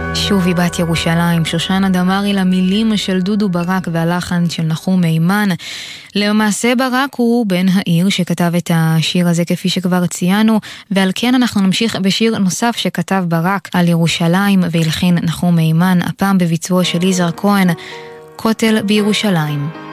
שובי בת ירושלים, שושנה דמרי למילים של דודו ברק והלחן של נחום מימן. למעשה ברק הוא בן העיר שכתב את השיר הזה כפי שכבר ציינו, ועל כן אנחנו נמשיך בשיר נוסף שכתב ברק על ירושלים והלחין נחום מימן, הפעם בביצועו של יזהר כהן, כותל בירושלים.